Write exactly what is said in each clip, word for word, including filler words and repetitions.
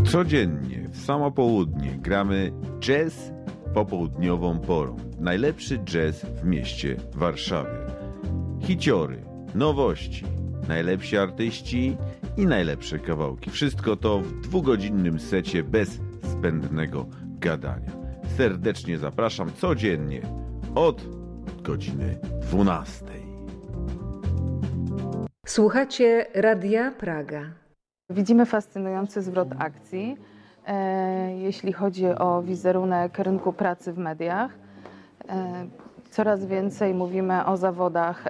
Codziennie w samo południe gramy jazz popołudniową porą. Najlepszy jazz w mieście Warszawie. Hiciory, nowości, najlepsi artyści i najlepsze kawałki. Wszystko to w dwugodzinnym secie bez zbędnego gadania. Serdecznie zapraszam codziennie od godziny dwunastej. Słuchacie Radia Praga. Widzimy fascynujący zwrot akcji, e, jeśli chodzi o wizerunek rynku pracy w mediach. E, coraz więcej mówimy o zawodach e,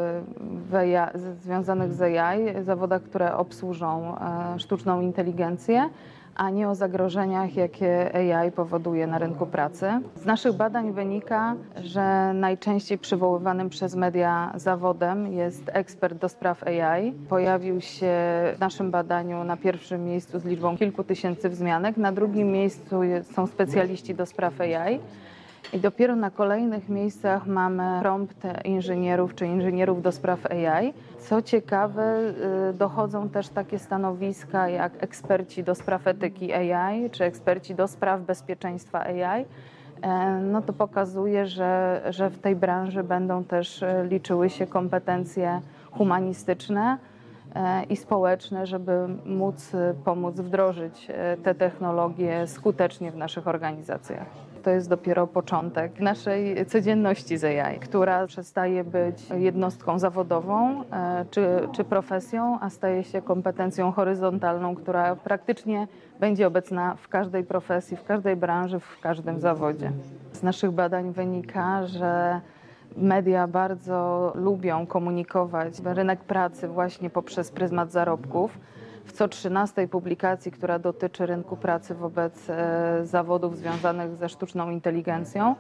w A I, związanych z A I, zawodach, które obsłużą e, sztuczną inteligencję, a nie o zagrożeniach, jakie A I powoduje na rynku pracy. Z naszych badań wynika, że najczęściej przywoływanym przez media zawodem jest ekspert do spraw A I. Pojawił się w naszym badaniu na pierwszym miejscu z liczbą kilku tysięcy wzmianek, na drugim miejscu są specjaliści do spraw A I. I dopiero na kolejnych miejscach mamy prompt inżynierów czy inżynierów do spraw A I. Co ciekawe, dochodzą też takie stanowiska jak eksperci do spraw etyki A I czy eksperci do spraw bezpieczeństwa A I. No to pokazuje, że, że w tej branży będą też liczyły się kompetencje humanistyczne i społeczne, żeby móc pomóc wdrożyć te technologie skutecznie w naszych organizacjach. To jest dopiero początek naszej codzienności z A I, która przestaje być jednostką zawodową czy, czy profesją, a staje się kompetencją horyzontalną, która praktycznie będzie obecna w każdej profesji, w każdej branży, w każdym zawodzie. Z naszych badań wynika, że media bardzo lubią komunikować rynek pracy właśnie poprzez pryzmat zarobków. W co trzynastej publikacji, która dotyczy rynku pracy wobec e, zawodów związanych ze sztuczną inteligencją,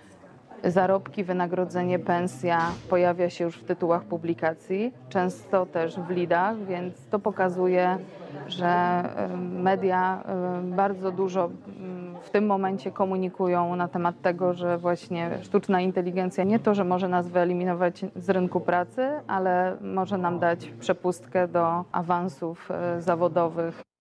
zarobki, wynagrodzenie, pensja pojawia się już w tytułach publikacji, często też w leadach, więc to pokazuje, że e, media e, bardzo dużo w tym momencie komunikują na temat tego, że właśnie sztuczna inteligencja nie to, że może nas wyeliminować z rynku pracy, ale może nam dać przepustkę do awansów zawodowych.